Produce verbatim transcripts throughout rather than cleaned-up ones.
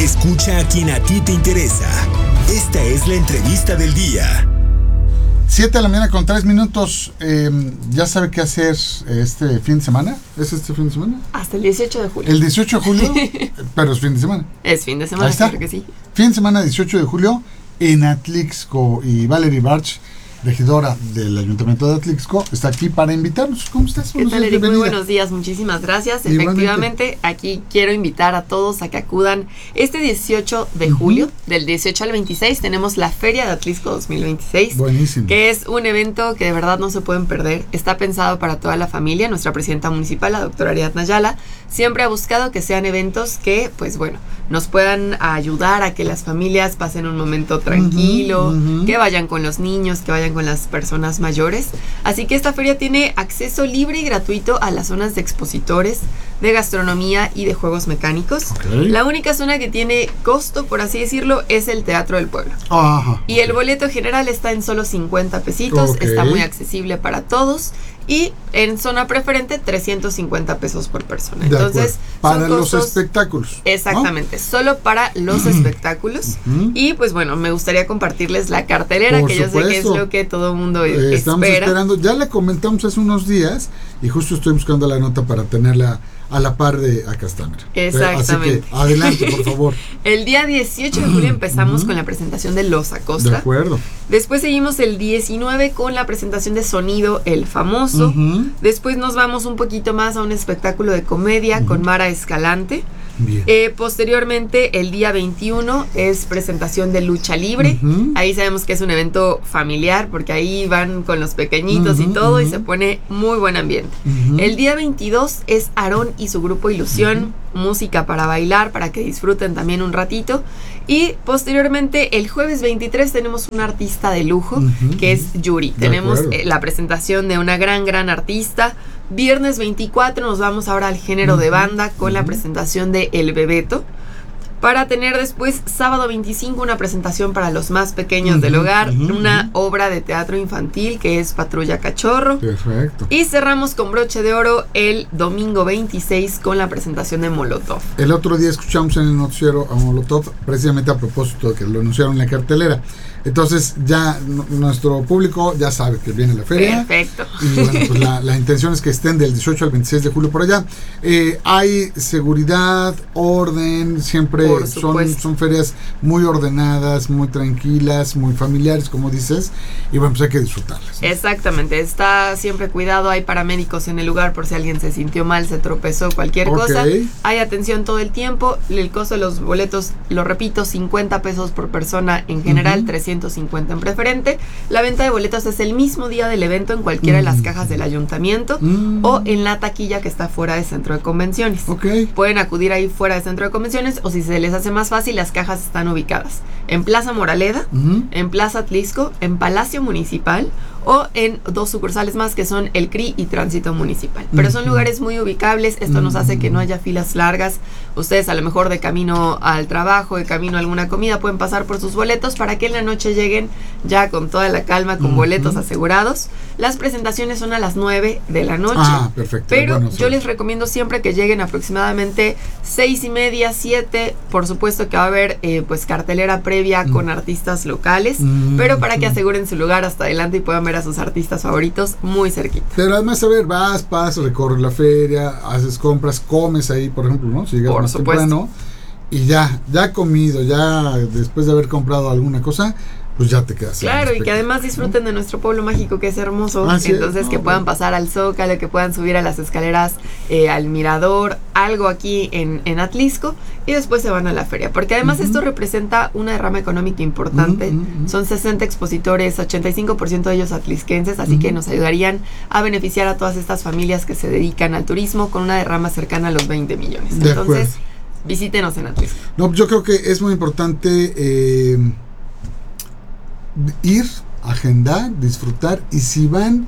Escucha a quien a ti te interesa. Esta es la entrevista del día. Siete de la mañana con tres minutos. Eh, ¿Ya sabe qué hacer este fin de semana? ¿Es este fin de semana? Hasta el dieciocho de julio. El dieciocho de julio, pero es fin de semana. Es fin de semana, Ahí está. claro que sí. Fin de semana dieciocho de julio en Atlixco, y Valerie Barch, regidora del Ayuntamiento de Atlixco, está aquí para invitarnos. ¿Cómo estás? ¿Qué tal, Eric? Muy buenos días, muchísimas gracias. Igualmente. Efectivamente, aquí quiero invitar a todos a que acudan este dieciocho de julio, uh-huh. del dieciocho al veintiséis, tenemos la Feria de Atlixco dos mil veintiséis. Buenísimo. Que es un evento que de verdad no se pueden perder. Está pensado para toda la familia. Nuestra presidenta municipal, la doctora Ariadna Ayala, siempre ha buscado que sean eventos que, pues bueno, nos puedan ayudar a que las familias pasen un momento tranquilo, uh-huh, uh-huh. que vayan con los niños, que vayan con las personas mayores. Así que esta feria tiene acceso libre y gratuito a las zonas de expositores, de gastronomía y de juegos mecánicos. Okay. La única zona que tiene costo, por así decirlo, es el Teatro del Pueblo. Ajá. Y el boleto general está en solo cincuenta pesitos, okay. Está muy accesible para todos. Y en zona preferente, trescientos cincuenta pesos por persona. De Entonces, para son los costos, espectáculos. Exactamente, ¿no? Solo para los espectáculos. Uh-huh. Y pues bueno, me gustaría compartirles la cartelera, por que supuesto. Yo sé que es lo que todo el mundo eh, estamos espera. esperando. Ya la comentamos hace unos días y justo estoy buscando la nota para tenerla a la par de acá está. Exactamente. Así que adelante, por favor. El día dieciocho de julio empezamos uh-huh. con la presentación de Los Acosta. De acuerdo. Después seguimos el diecinueve con la presentación de Sonido El Famoso. Uh-huh. Después nos vamos un poquito más a un espectáculo de comedia uh-huh. con Mara Escalante. Bien. Eh, posteriormente, el día veintiuno es presentación de lucha libre. Uh-huh. Ahí sabemos que es un evento familiar porque ahí van con los pequeñitos uh-huh, y todo uh-huh. y se pone muy buen ambiente. Uh-huh. El día veintidós es Aarón y su grupo Ilusión, uh-huh. música para bailar, para que disfruten también un ratito. Y posteriormente, el jueves veintitrés tenemos un artista de lujo uh-huh. que es Yuri. De tenemos eh, la presentación de una gran, gran artista. Viernes veinticuatro nos vamos ahora al género uh-huh. de banda con uh-huh. la presentación de El Bebeto, para tener después sábado veinticinco una presentación para los más pequeños uh-huh, del hogar, uh-huh, una uh-huh. obra de teatro infantil que es Patrulla Cachorro. Perfecto. Y cerramos con broche de oro el domingo veintiséis con la presentación de Molotov. El otro día escuchamos en el noticiero a Molotov, precisamente a propósito de que lo anunciaron en la cartelera. Entonces ya n- nuestro público ya sabe que viene la feria. Perfecto. Y bueno, pues la, la intención es que estén del dieciocho al veintiséis de julio por allá. Eh, hay seguridad, orden, siempre son, son ferias muy ordenadas, muy tranquilas, muy familiares, como dices. Y bueno, pues hay que disfrutarlas, ¿no? Exactamente, está siempre cuidado, hay paramédicos en el lugar por si alguien se sintió mal, se tropezó, cualquier okay. cosa. Hay atención todo el tiempo. El costo de los boletos, lo repito, cincuenta pesos por persona en general, uh-huh. trescientos cincuenta en preferente. La venta de boletos es el mismo día del evento en cualquiera mm. de las cajas del ayuntamiento mm. o en la taquilla que está fuera del centro de convenciones. Okay. Pueden acudir ahí fuera del centro de convenciones, o si se les hace más fácil, las cajas están ubicadas en Plaza Moraleda, mm. en Plaza Atlixco, en Palacio Municipal o en dos sucursales más que son el C R I y Tránsito Municipal. Pero son lugares muy ubicables, esto nos hace que no haya filas largas. Ustedes a lo mejor de camino al trabajo, de camino a alguna comida, pueden pasar por sus boletos para que en la noche lleguen ya con toda la calma, con uh-huh. boletos asegurados. Las presentaciones son a las nueve de la noche. Ah, perfecto. Pero bueno, yo les recomiendo siempre que lleguen aproximadamente seis y media, siete. Por supuesto que va a haber eh, pues cartelera previa uh-huh. con artistas locales, uh-huh. pero para que aseguren su lugar hasta adelante y puedan ver a sus artistas favoritos muy cerquita. Pero además, a ver, vas, pasas, recorres la feria, haces compras, comes ahí, por ejemplo, ¿no? Si llegas por más supuesto. temprano y ya, ya comido, ya después de haber comprado alguna cosa, pues ya te quedas. Claro, y que además disfruten, ¿no?, de nuestro pueblo mágico que es hermoso. Ah, ¿sí? Entonces, no, que puedan pasar al Zócalo, que puedan subir a las escaleras, eh, al Mirador, algo aquí en, en Atlixco, y después se van a la feria. Porque además uh-huh. esto representa una derrama económica importante. Uh-huh, uh-huh. Son sesenta expositores, ochenta y cinco por ciento de ellos atlixquenses, así uh-huh. que nos ayudarían a beneficiar a todas estas familias que se dedican al turismo con una derrama cercana a los veinte millones. De Entonces, acuerdo. Visítenos en Atlixco. No, yo creo que es muy importante eh, ir, agendar, disfrutar, y si van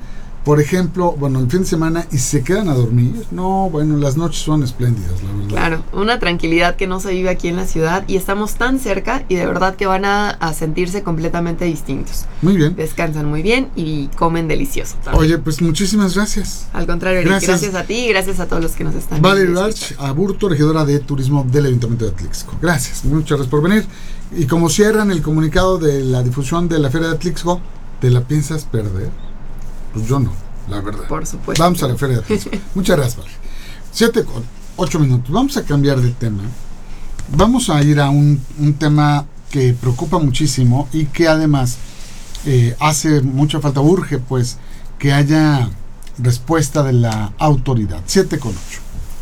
por ejemplo, bueno, el fin de semana y se quedan a dormir, no, bueno, las noches son espléndidas, la verdad. Claro, una tranquilidad que no se vive aquí en la ciudad y estamos tan cerca y de verdad que van a, a sentirse completamente distintos. Muy bien. Descansan muy bien y comen delicioso también. Oye, pues muchísimas gracias. Al contrario, Eric, gracias. gracias a ti y gracias a todos los que nos están viendo. Valerie Larch Aburto, regidora de Turismo del Ayuntamiento de Atlixco. Gracias, muchas gracias por venir. Y como cierran el comunicado de la difusión de la Feria de Atlixco, ¿te la piensas perder? Pues yo no, la verdad. Por supuesto. Vamos a la Feria de Atlixco. Muchas gracias, Valerie. Siete con ocho minutos. Vamos a cambiar de tema. Vamos a ir a un, un tema que preocupa muchísimo y que además eh, hace mucha falta, urge pues que haya respuesta de la autoridad. Siete con ocho.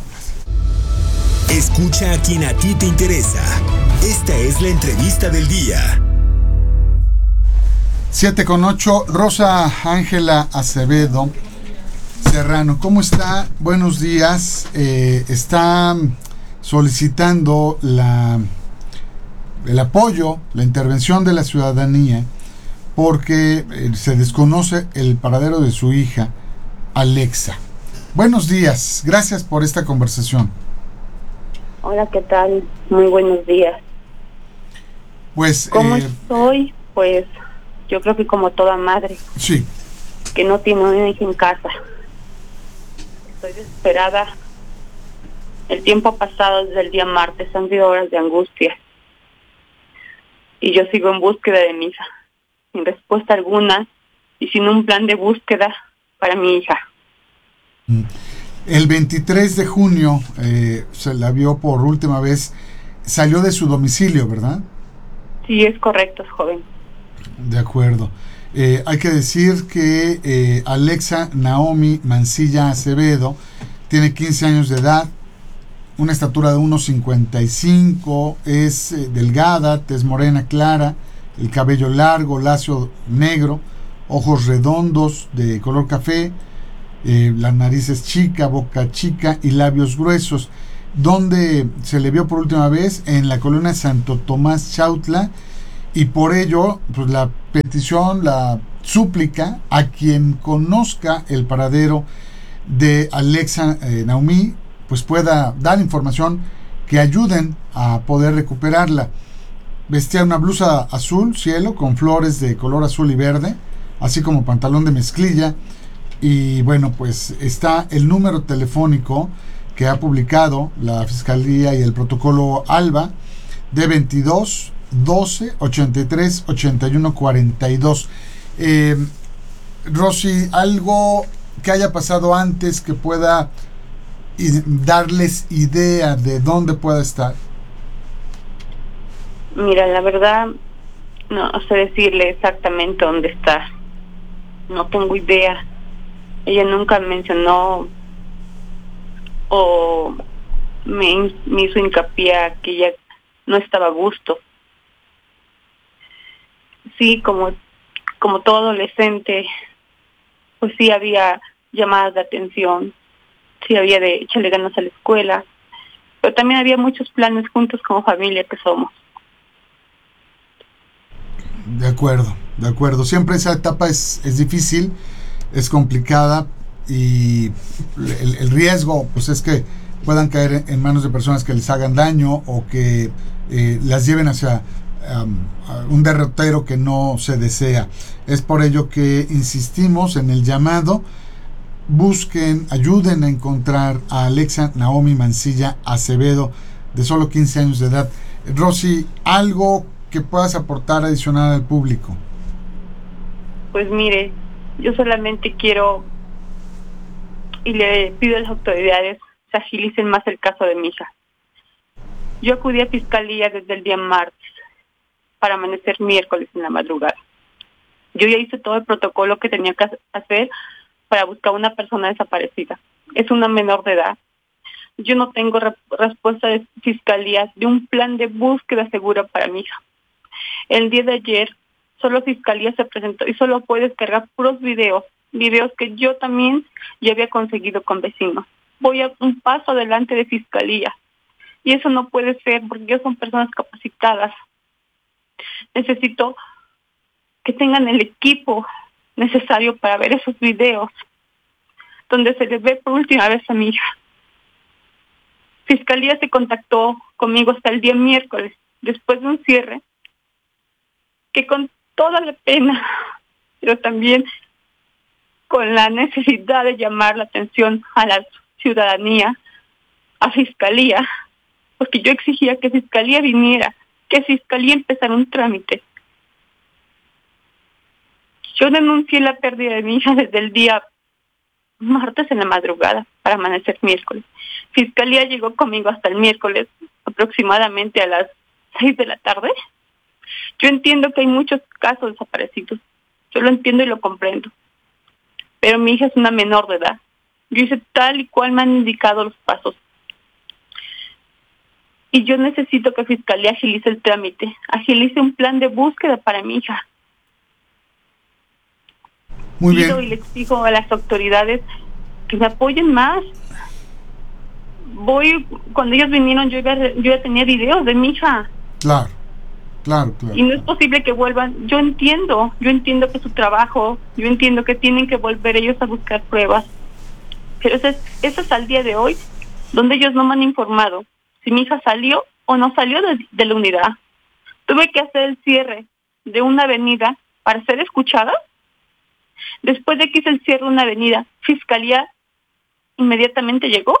Escucha a quien a ti te interesa. Esta es la entrevista del día. siete con ocho. Rosa Ángela Acevedo Serrano, ¿cómo está? Buenos días. Eh, está solicitando la, el apoyo, la intervención de la ciudadanía, porque eh, se desconoce el paradero de su hija, Alexa. Buenos días. Gracias por esta conversación. Hola, ¿qué tal? Muy buenos días. Pues, ¿Cómo eh, estoy? Pues yo creo que como toda madre. Sí. Que no tiene una hija en casa. Estoy desesperada. El tiempo ha pasado desde el día martes, han sido horas de angustia. Y yo sigo en búsqueda de mi hija, sin respuesta alguna y sin un plan de búsqueda para mi hija. El veintitrés de junio eh, se la vio por última vez, salió de su domicilio, ¿verdad? Sí, es correcto, joven. De acuerdo. Eh, hay que decir que eh, Alexa Naomi Mancilla Acevedo tiene quince años de edad, una estatura de uno cincuenta y cinco, es eh, delgada, tez morena clara, el cabello largo, lacio negro, ojos redondos de color café, eh, la nariz es chica, boca chica y labios gruesos. Donde se le vio por última vez en la colonia Santo Tomás Chautla, y por ello pues la petición, la súplica a quien conozca el paradero de Alexa eh, Naomi, pues pueda dar información que ayuden a poder recuperarla. Vestía una blusa azul cielo con flores de color azul y verde, así como pantalón de mezclilla, y bueno, pues está el número telefónico que ha publicado la Fiscalía y el protocolo ALBA de veintidós, doce, ochenta y tres, ochenta y uno, cuarenta y dos. Eh, Rosy, algo que haya pasado antes que pueda y darles idea de dónde pueda estar. Mira, la verdad, no sé decirle exactamente dónde está. No tengo idea. Ella nunca mencionó o me, me hizo hincapié a que ella no estaba a gusto. Sí, como, como todo adolescente, pues sí había llamadas de atención, sí había de echarle ganas a la escuela, pero también había muchos planes juntos como familia que somos. De acuerdo, de acuerdo. Siempre esa etapa es, es difícil, es complicada, y el, el riesgo pues es que puedan caer en manos de personas que les hagan daño o que eh, las lleven hacia um, un derrotero que no se desea. Es por ello que insistimos en el llamado: busquen, ayuden a encontrar a Alexa Naomi Mancilla Acevedo, de solo quince años de edad. Rosy, ¿algo que puedas aportar adicional al público? Pues mire, yo solamente quiero y le pido a las autoridades se agilicen más el caso de mi hija. Yo acudí a fiscalía desde el día martes para amanecer miércoles en la madrugada. Yo ya hice todo el protocolo que tenía que hacer para buscar a una persona desaparecida. Es una menor de edad. Yo no tengo re- respuesta de fiscalía de un plan de búsqueda segura para mi hija. El día de ayer solo fiscalía se presentó y solo puede descargar puros videos, videos que yo también ya había conseguido con vecinos. Voy a un paso adelante de fiscalía y eso no puede ser porque ellos son personas capacitadas. Necesito que tengan el equipo necesario para ver esos videos donde se le ve por última vez a mi hija. Fiscalía se contactó conmigo hasta el día miércoles, después de un cierre, que con toda la pena, pero también con la necesidad de llamar la atención a la ciudadanía, a Fiscalía, porque yo exigía que Fiscalía viniera, que Fiscalía empezara un trámite. Yo denuncié la pérdida de mi hija desde el día martes en la madrugada para amanecer miércoles. Fiscalía llegó conmigo hasta el miércoles, aproximadamente a las seis de la tarde. Yo entiendo que hay muchos casos desaparecidos. Yo lo entiendo y lo comprendo. Pero mi hija es una menor de edad. Yo hice tal y cual me han indicado los pasos. Y yo necesito que Fiscalía agilice el trámite, agilice un plan de búsqueda para mi hija. Muy bien. Pido y le exijo a las autoridades que me apoyen más. Voy, cuando ellos vinieron, yo ya, yo ya tenía videos de mi hija. Claro, claro, claro. Y no es posible que vuelvan. Yo entiendo, yo entiendo que su trabajo, yo entiendo que tienen que volver ellos a buscar pruebas. Pero eso es, eso es al día de hoy, donde ellos no me han informado si mi hija salió o no salió de, de la unidad. Tuve que hacer el cierre de una avenida para ser escuchada. Después de que hice el cierre de una avenida, Fiscalía inmediatamente llegó.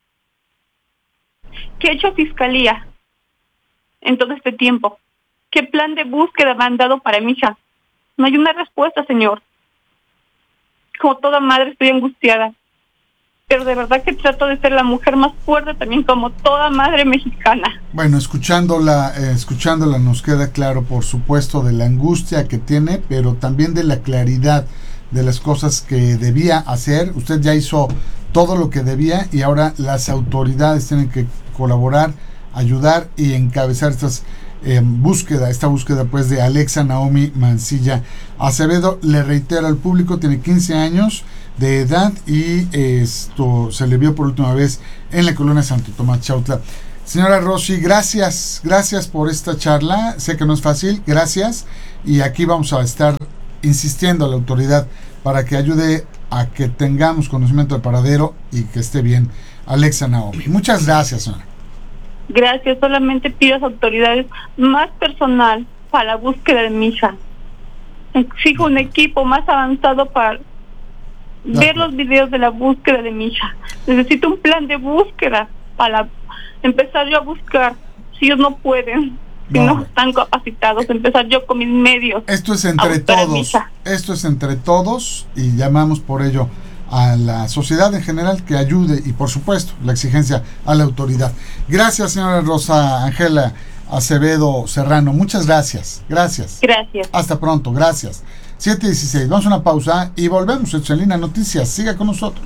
¿Qué ha hecho Fiscalía en todo este tiempo? ¿Qué plan de búsqueda me han dado para mi hija? No hay una respuesta, señor. Como toda madre estoy angustiada. Pero de verdad que trato de ser la mujer más fuerte también, como toda madre mexicana. Bueno, escuchándola, eh, escuchándola nos queda claro, por supuesto, de la angustia que tiene, pero también de la claridad de las cosas que debía hacer. Usted ya hizo todo lo que debía y ahora las autoridades tienen que colaborar, ayudar y encabezar estas eh, búsqueda, esta búsqueda pues de Alexa Naomi Mancilla Acevedo. Le reitero al público, tiene quince años de edad y esto se le vio por última vez en la colonia Santo Tomás Chautla. Señora Rossi, gracias, gracias por esta charla. Sé que no es fácil, gracias. Y aquí vamos a estar insistiendo a la autoridad para que ayude a que tengamos conocimiento del paradero y que esté bien Alexa Naomi. Muchas gracias, señora. Gracias, solamente pido a las autoridades más personal para la búsqueda de mi hija. Exijo un equipo más avanzado para no. ver los videos de la búsqueda de mi hija. Necesito un plan de búsqueda para empezar yo a buscar. Si ellos no pueden, si no, no están capacitados, empezar yo con mis medios. Esto es entre todos, esto es entre todos y llamamos por ello a la sociedad en general que ayude y por supuesto la exigencia a la autoridad. Gracias, señora Rosa Ángela Acevedo Serrano, muchas gracias, gracias. Gracias. Hasta pronto, gracias. siete dieciséis, vamos a una pausa y volvemos. Esto es En Línea Noticias, siga con nosotros.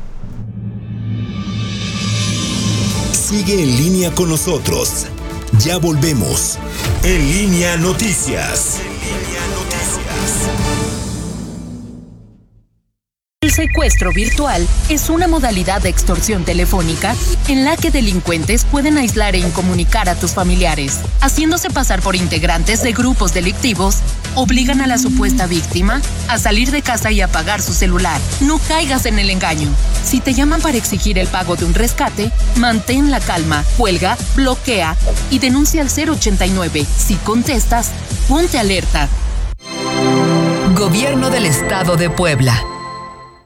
Sigue en línea con nosotros. Ya volvemos. En Línea Noticias. En Línea Noticias. El secuestro virtual es una modalidad de extorsión telefónica en la que delincuentes pueden aislar e incomunicar a tus familiares. Haciéndose pasar por integrantes de grupos delictivos, obligan a la supuesta víctima a salir de casa y apagar su celular. No caigas en el engaño. Si te llaman para exigir el pago de un rescate, mantén la calma, cuelga, bloquea y denuncia al cero ochenta y nueve. Si contestas, ponte alerta. Gobierno del Estado de Puebla.